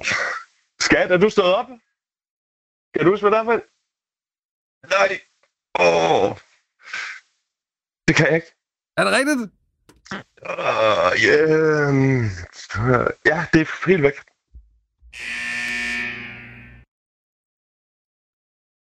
Skat, er du stået op? Kan du huske, hvad der er for? Nej. Åh. Det kan jeg ikke. Er det rigtigt? Ja, det er helt væk.